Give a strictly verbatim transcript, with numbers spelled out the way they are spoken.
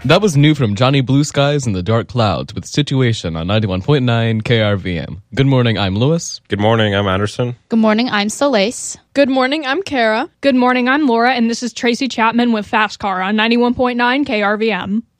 That was new from Johnny Blue Skies and the Dark Clouds with Situation on ninety-one point nine K R V M. Good morning, I'm Lewis. Good morning, I'm Anderson. Good morning, I'm Solace. Good morning, I'm Kara. Good morning, I'm Laura, and this is Tracy Chapman with Fast Car on ninety-one point nine K R V M.